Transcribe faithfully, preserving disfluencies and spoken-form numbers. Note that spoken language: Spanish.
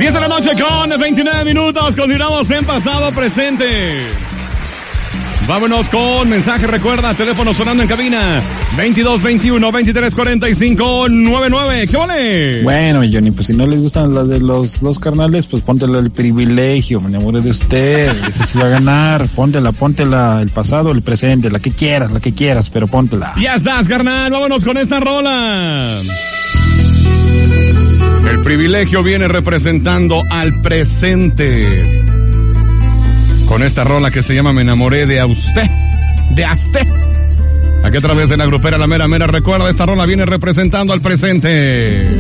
diez de la noche con veintinueve minutos. Continuamos en pasado presente. Vámonos con mensaje. Recuerda, teléfono sonando en cabina. veintidós veintiuno veintitrés cuarenta y cinco noventa y nueve. ¿Qué vale? Bueno, Johnny, pues si no les gustan las de los dos carnales, pues póntela El Privilegio. Me enamoré de usted. Esa sí va a ganar. Póntela, póntela. El pasado, el presente. La que quieras, la que quieras, pero póntela. Ya estás, carnal. Vámonos con esta rola. El Privilegio viene representando al presente. Con esta rola que se llama Me enamoré de a usted, de a usted. Aquí a través de la grupera La Mera Mera. Recuerda, esta rola viene representando al presente.